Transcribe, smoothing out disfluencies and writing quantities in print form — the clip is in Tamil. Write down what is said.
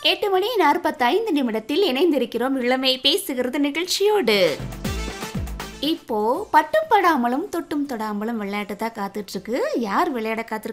8:45 இணைந்திருக்கிறோம் இளமை பேசுகிறது நிகழ்ச்சியோடு. இப்போ பட்டும் படாமலும் தொட்டும் தொடாமலும் விளையாட்டு தான் காத்துட்டு இருக்கு. யார் விளையாட காத்திருக்காங்க